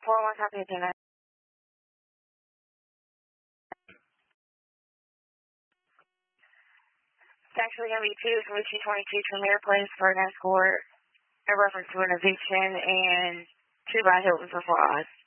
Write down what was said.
4-1 copy agenda. It's actually going to be 2 from 222 Tremere Place for an escort, a reference to an eviction, and 2 by Hilton for fraud.